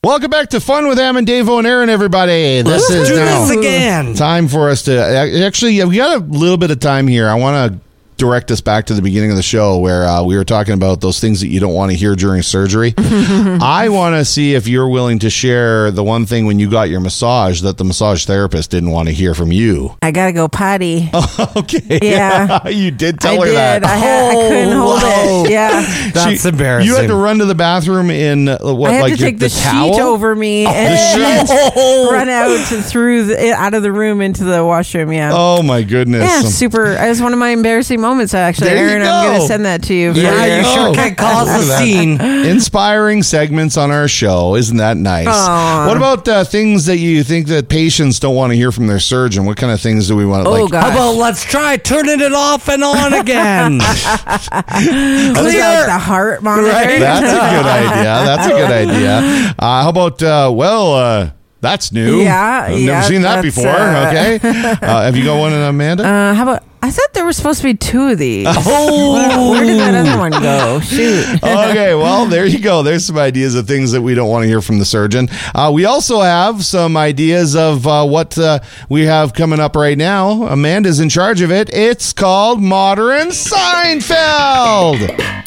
Welcome back to Fun with Am and Davo and Aaron, everybody. This is now again. Time for us to actually. We got a little bit of time here. I want to direct us back to the beginning of the show where we were talking about those things that you don't want to hear during surgery. I want to see if you're willing to share the one thing when you got your massage that the massage therapist didn't want to hear from you. I gotta go potty. Okay. Yeah. You did tell her did. that. I couldn't hold it. Yeah. That's embarrassing. You had to run to the bathroom in what? I had like to take the towel? sheet over me and run out of the room into the washroom. Yeah. Oh my goodness. Yeah, super. It was one of my embarrassing moments, actually. There you Aaron, go. I'm going to send that to you. Yeah, you sure can cause a scene. Inspiring segments on our show. Isn't that nice? Aww. What about things that you think that patients don't want to hear from their surgeon? What kind of things do we want to Oh, like? gosh. How about let's try turning it off and on again? Was that like the heart monitor? Right. That's a good idea. That's a good idea. How about, that's new. Yeah, I've never seen that that's, before. Okay. Have you got one, Amanda? How about, I thought there were supposed to be two of these. Oh. Where did that other one go? Shoot. Okay, well, there you go. There's some ideas of things that we don't want to hear from the surgeon. We also have some ideas of what we have coming up right now. Amanda's in charge of it. It's called Modern Seinfeld.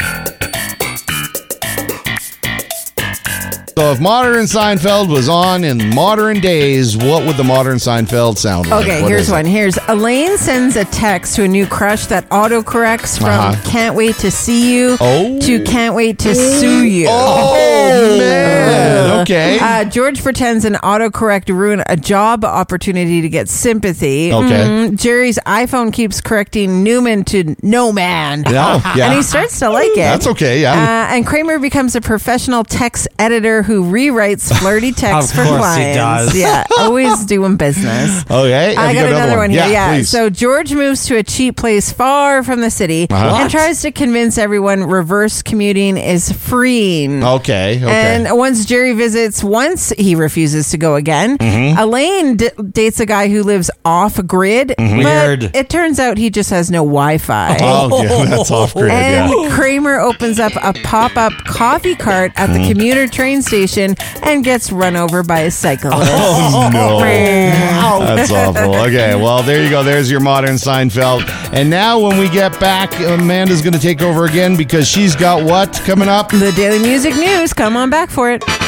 So if Modern Seinfeld was on in modern days, what would the Modern Seinfeld sound like? Okay, What here's is it? one. Here's Elaine sends a text to a new crush that autocorrects from can't wait to see you to can't wait to sue you. Oh, man. Okay. George pretends an autocorrect ruined a job opportunity to get sympathy. Okay. Jerry's iPhone keeps correcting Newman to no man. Yeah. And he starts to like it. That's okay, yeah. And Kramer becomes a professional text editor who rewrites flirty texts for Of course he clients. does. Yeah, always doing business. Okay. Have I you got another one here. Yeah. please. So George moves to a cheap place far from the city and tries to convince everyone reverse commuting is freeing. Okay. And once Jerry visits once, he refuses to go again. Elaine dates a guy who lives off grid. Weird. But it turns out he just has no Wi-Fi. Oh, yeah, that's off grid, And yeah. Kramer opens up a pop-up coffee cart at the commuter train station and gets run over by a cyclist. Oh, no. That's awful. Okay, well, there you go. There's your Modern Seinfeld. And now when we get back, Amanda's going to take over again because she's got what coming up? The Daily Music News. Come on back for it.